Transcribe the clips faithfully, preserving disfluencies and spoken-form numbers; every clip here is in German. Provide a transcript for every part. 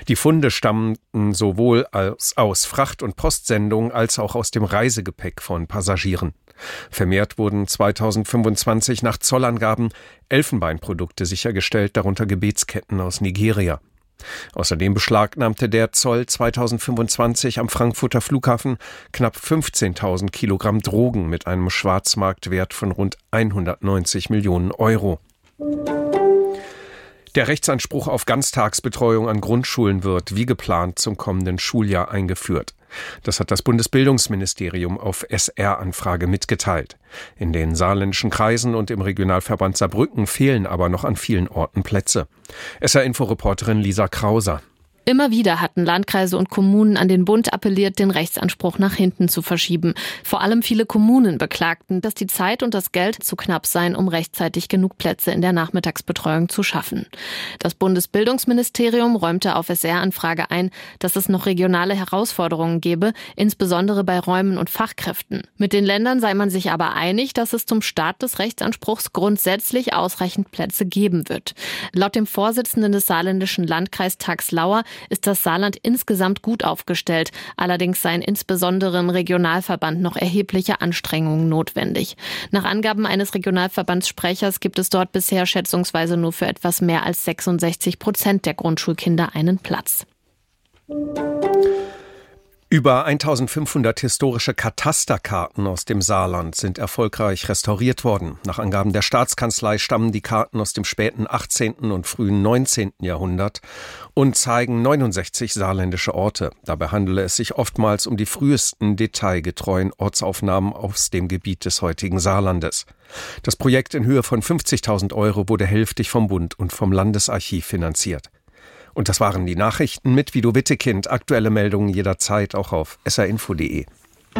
Die Funde stammten sowohl aus, aus Fracht- und Postsendungen als auch aus dem Reisegepäck von Passagieren. Vermehrt wurden zweitausendfünfundzwanzig nach Zollangaben Elfenbeinprodukte sichergestellt, darunter Gebetsketten aus Nigeria. Außerdem beschlagnahmte der Zoll zweitausendfünfundzwanzig am Frankfurter Flughafen knapp fünfzehntausend Kilogramm Drogen mit einem Schwarzmarktwert von rund hundertneunzig Millionen Euro. Der Rechtsanspruch auf Ganztagsbetreuung an Grundschulen wird, wie geplant, zum kommenden Schuljahr eingeführt. Das hat das Bundesbildungsministerium auf S R-Anfrage mitgeteilt. In den saarländischen Kreisen und im Regionalverband Saarbrücken fehlen aber noch an vielen Orten Plätze. S R-Info-Reporterin Lisa Krauser. Immer wieder hatten Landkreise und Kommunen an den Bund appelliert, den Rechtsanspruch nach hinten zu verschieben. Vor allem viele Kommunen beklagten, dass die Zeit und das Geld zu knapp seien, um rechtzeitig genug Plätze in der Nachmittagsbetreuung zu schaffen. Das Bundesbildungsministerium räumte auf S R-Anfrage ein, dass es noch regionale Herausforderungen gebe, insbesondere bei Räumen und Fachkräften. Mit den Ländern sei man sich aber einig, dass es zum Start des Rechtsanspruchs grundsätzlich ausreichend Plätze geben wird. Laut dem Vorsitzenden des saarländischen Landkreistags Lauer ist das Saarland insgesamt gut aufgestellt. Allerdings seien insbesondere im Regionalverband noch erhebliche Anstrengungen notwendig. Nach Angaben eines Regionalverbandssprechers gibt es dort bisher schätzungsweise nur für etwas mehr als sechsundsechzig Prozent der Grundschulkinder einen Platz. Über eintausendfünfhundert historische Katasterkarten aus dem Saarland sind erfolgreich restauriert worden. Nach Angaben der Staatskanzlei stammen die Karten aus dem späten achtzehnten und frühen neunzehnten Jahrhundert und zeigen neunundsechzig saarländische Orte. Dabei handele es sich oftmals um die frühesten detailgetreuen Ortsaufnahmen aus dem Gebiet des heutigen Saarlandes. Das Projekt in Höhe von fünfzigtausend Euro wurde hälftig vom Bund und vom Landesarchiv finanziert. Und das waren die Nachrichten mit Vido Wittekind. Aktuelle Meldungen jederzeit auch auf s r info punkt d e.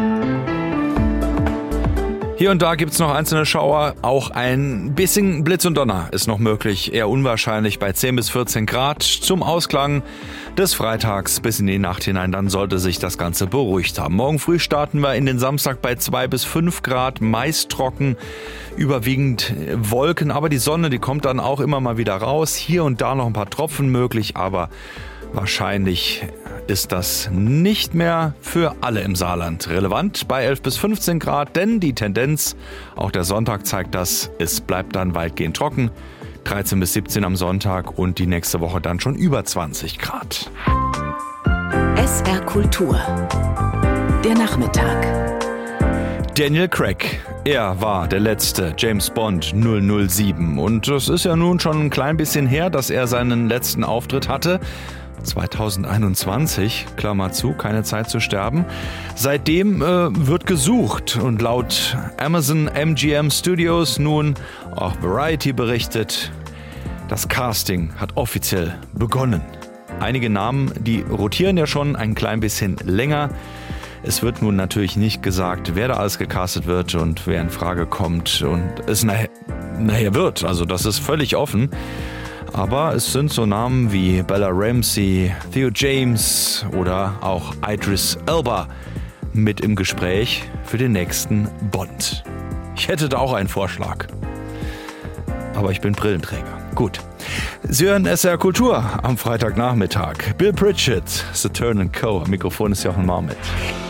Hier und da gibt's noch einzelne Schauer. Auch ein bisschen Blitz und Donner ist noch möglich. Eher unwahrscheinlich bei zehn bis vierzehn Grad. Zum Ausklang des Freitags bis in die Nacht hinein. Dann sollte sich das Ganze beruhigt haben. Morgen früh starten wir in den Samstag bei zwei bis fünf Grad. Meist trocken, überwiegend Wolken. Aber die Sonne, die kommt dann auch immer mal wieder raus. Hier und da noch ein paar Tropfen möglich. Aber wahrscheinlich ist das nicht mehr für alle im Saarland relevant bei elf bis fünfzehn Grad, denn die Tendenz, auch der Sonntag zeigt das, es bleibt dann weitgehend trocken, dreizehn bis siebzehn am Sonntag und die nächste Woche dann schon über zwanzig Grad. S R Kultur, der Nachmittag. Daniel Craig, er war der letzte James Bond null null sieben und es ist ja nun schon ein klein bisschen her, dass er seinen letzten Auftritt hatte. zweitausendeinundzwanzig, Klammer zu, keine Zeit zu sterben. Seitdem äh, wird gesucht und laut Amazon M G M Studios nun auch Variety berichtet, das Casting hat offiziell begonnen. Einige Namen, die rotieren ja schon ein klein bisschen länger. Es wird nun natürlich nicht gesagt, wer da alles gecastet wird und wer in Frage kommt und es nachher, nachher wird. Also das ist völlig offen. Aber es sind so Namen wie Bella Ramsey, Theo James oder auch Idris Elba mit im Gespräch für den nächsten Bond. Ich hätte da auch einen Vorschlag. Aber ich bin Brillenträger. Gut. Sie hören S R Kultur am Freitagnachmittag. Bill Pritchett, Saturn and Co. Am Mikrofon ist Jochen Marmit.